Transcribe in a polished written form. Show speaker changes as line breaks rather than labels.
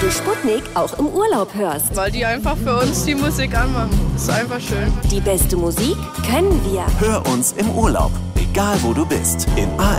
Radio Sputnik auch im Urlaub hörst.
Weil die einfach für uns die Musik anmachen. Das ist einfach schön.
Die beste Musik können wir.
Hör uns im Urlaub, egal wo du bist, in